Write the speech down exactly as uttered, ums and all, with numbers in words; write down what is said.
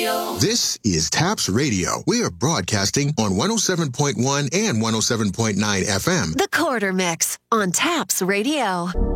Radio. This is TAPS Radio. We are broadcasting on one oh seven point one and one oh seven point nine F M. The Quarter Mix on TAPS Radio.